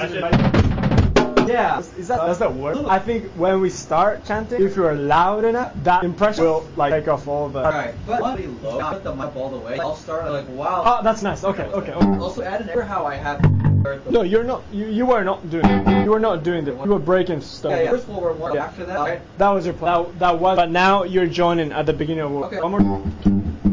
Yeah, does that work? I think when we start chanting, if you're loud enough, that impression will like take off all the. Alright, but really low, not the mic all the way. I'll start like wow. Oh, that's nice. Okay. Also add an error how I have. No, you're not. You were not doing it. You were not doing it. You were breaking stuff. Yeah. First of all, we're one after that. Right? That was your plan. That was. But now you're joining at the beginning of. Okay. One more.